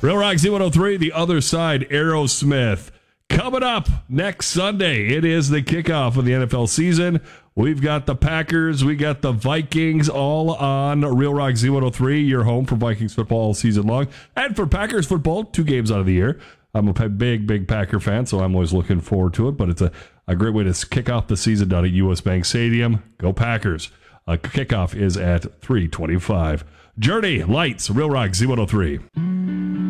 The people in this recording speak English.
Real Rock Z103, The Other Side, Aerosmith. Coming up next Sunday, it is the kickoff of the NFL season. We've got the Packers, we got the Vikings, all on Real Rock Z103, your home for Vikings football all season long. And for Packers football, 2 games out of the year. I'm a big Packer fan, so I'm always looking forward to it. But it's a great way to kick off the season down at U.S. Bank Stadium. Go Packers. Kickoff is at 3:25. Journey, Lights, Real Rock Z103.